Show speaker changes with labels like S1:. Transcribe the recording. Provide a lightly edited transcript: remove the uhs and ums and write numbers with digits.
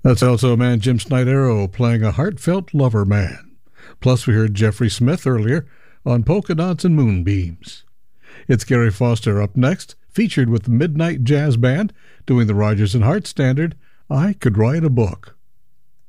S1: That's alto man Jim Snydero playing a heartfelt lover man. Plus, we heard Jeffrey Smith earlier on Polka Dots and Moonbeams. It's Gary Foster up next, featured with the Midnight Jazz Band doing the Rodgers and Hart standard, I Could Write a Book.